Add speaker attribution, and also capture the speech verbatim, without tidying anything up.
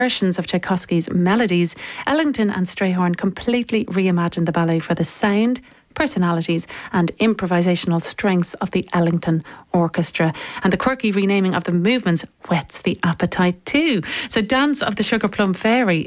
Speaker 1: versions of Tchaikovsky's melodies, Ellington and Strayhorn completely reimagined the ballet for the sound, personalities and improvisational strengths of the Ellington Orchestra. And the quirky renaming of the movements whets the appetite too. So Dance of the Sugar Plum Fairy